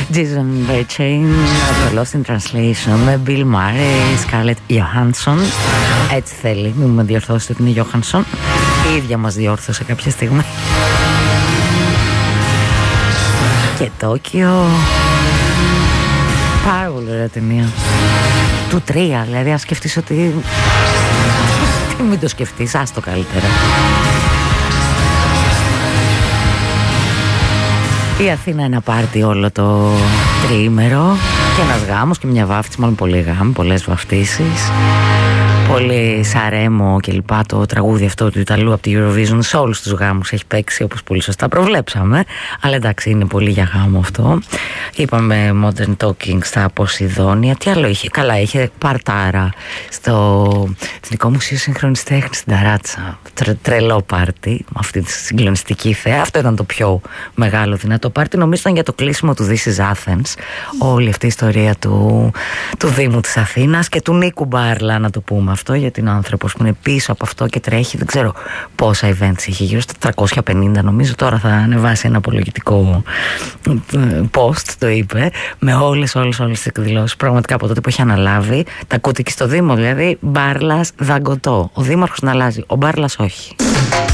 Jason Berchain, το Lost in Translation, με Bill Murray, Scarlett Johansson. Έτσι θέλει, μην με διορθώσετε ότι είναι Johansson. Η ίδια μας διόρθωσε κάποια στιγμή. Και Τόκιο. Πάρα πολύ ωραία ταινία. Του 3, δηλαδή αν σκεφτείς ότι... Μην το σκεφτείς, άστο καλύτερα. Η Αθήνα ένα πάρτι όλο το τριήμερο και ένας γάμος και μια βάφτιση, μάλλον πολλοί γάμοι, πολλές βαφτίσεις. Πολύ Σαρέμο και λοιπά, το τραγούδι αυτό του Ιταλού από τη Eurovision σε όλους τους γάμους έχει παίξει, όπως πολύ σωστά προβλέψαμε. Αλλά εντάξει, είναι πολύ για γάμο αυτό. Είπαμε Modern Talking στα Ποσειδόνια. Τι άλλο είχε? Καλά, είχε παρτάρα στο Εθνικό Μουσείο Σύγχρονης Τέχνης στην Ταράτσα. Τρελό πάρτι με αυτή τη συγκλονιστική θέα. Αυτό ήταν το πιο μεγάλο δυνατό πάρτι. Νομίζω ήταν για το κλείσιμο του This is Athens. Όλη αυτή η ιστορία του Δήμου της Αθήνας και του Νίκου Μπάρλα, να το πούμε αυτό, γιατί είναι ο άνθρωπος που είναι πίσω από αυτό και τρέχει, δεν ξέρω πόσα events είχε, γύρω στα 350 νομίζω. Τώρα θα ανεβάσει ένα απολογητικό post, το είπε, με όλες τις εκδηλώσεις πραγματικά από τότε που έχει αναλάβει. Τα ακούτε και στο Δήμο, δηλαδή Μπάρλας δαγκωτό. Ο Δήμαρχος να αλλάζει, ο Μπάρλας όχι.